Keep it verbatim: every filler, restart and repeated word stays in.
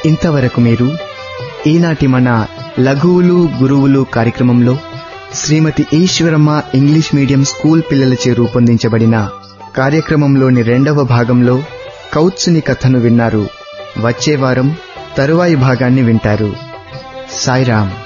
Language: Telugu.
ఇంతవరకు మీరు ఈనాటి మన లఘువులు గురువులు కార్యక్రమంలో శ్రీమతి ఈశ్వరమ్మ ఇంగ్లీష్ మీడియం స్కూల్ పిల్లలచే రూపొందించబడిన కార్యక్రమంలోని రెండవ భాగంలో కౌత్సుని కథను విన్నారు. వచ్చే వారం తరువాయి భాగాన్ని వింటారు. సాయిరాం.